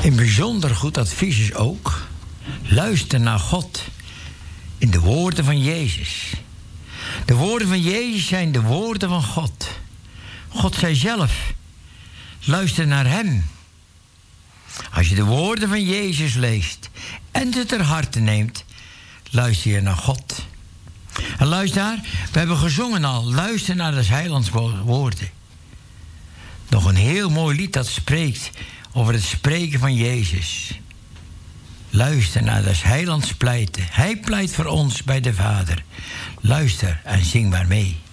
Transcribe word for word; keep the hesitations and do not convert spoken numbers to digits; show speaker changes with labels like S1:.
S1: Een bijzonder goed advies is ook: luister naar God in de woorden van Jezus. De woorden van Jezus zijn de woorden van God. God zei zelf: luister naar hem. Als je de woorden van Jezus leest en ze ter harte neemt, luister je naar God. En luister, we hebben gezongen al, luister naar de heilands woorden. Nog een heel mooi lied dat spreekt over het spreken van Jezus. Luister naar des heilands pleiten. Hij pleit voor ons bij de Vader. Luister en zing maar mee.